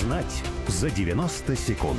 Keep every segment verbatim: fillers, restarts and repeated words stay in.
Узнать за девяносто секунд.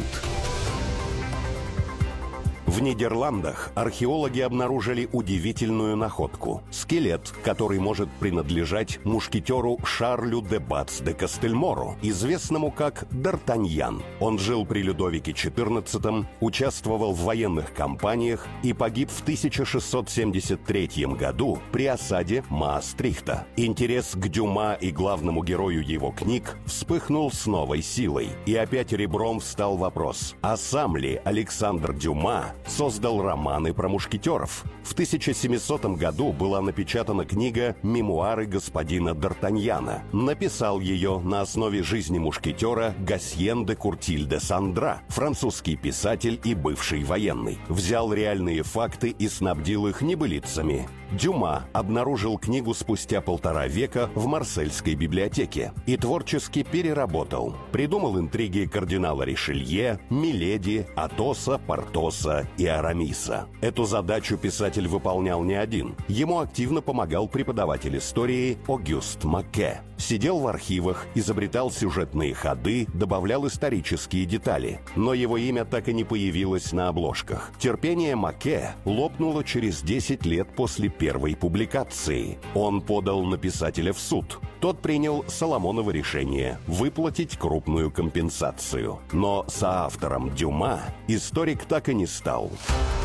В Нидерландах археологи обнаружили удивительную находку. Скелет, который может принадлежать мушкетеру Шарлю де Бац де Кастельмору, известному как Д'Артаньян. Он жил при Людовике четырнадцатом, участвовал в военных кампаниях и погиб в тысяча шестьсот семьдесят третьем году при осаде Маастрихта. Интерес к Дюма и главному герою его книг вспыхнул с новой силой. И опять ребром встал вопрос, а сам ли Александр Дюма создал романы про мушкетеров? В тысяча семисотом году была напечатана книга «Мемуары господина Д'Артаньяна». Написал ее на основе жизни мушкетера Гасьен де Куртиль де Сандра, французский писатель и бывший военный. Взял реальные факты и снабдил их небылицами. Дюма обнаружил книгу спустя полтора века в Марсельской библиотеке и творчески переработал. Придумал интриги кардинала Ришелье, Миледи, Атоса, Портоса и Арамиса. Эту задачу писатель выполнял не один. Ему активно помогал преподаватель истории Огюст Маке. Сидел в архивах, изобретал сюжетные ходы, добавлял исторические детали. Но его имя так и не появилось на обложках. Терпение Маке лопнуло через десять лет после первой публикации. Он подал на писателя в суд. Тот принял Соломоново решение выплатить крупную компенсацию. Но соавтором Дюма историк так и не стал.